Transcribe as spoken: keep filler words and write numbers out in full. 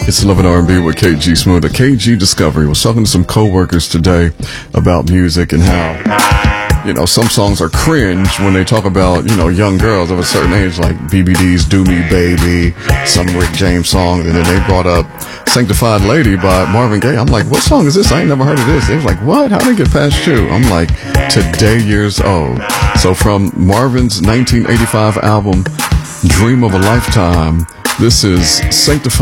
It's Love and R and B with K G Smooth. At K G Discovery was talking to some co-workers today about music and how, you know, some songs are cringe when they talk about, you know, young girls of a certain age, like B B D's Do Me Baby, some Rick James song, and then they brought up Sanctified Lady by Marvin Gaye. I'm like, what song is this? I ain't never heard of this. They was like, what? How did it get past you? I'm like, today years old. So from Marvin's nineteen eighty-five album, Dream of a Lifetime, this is Sanctified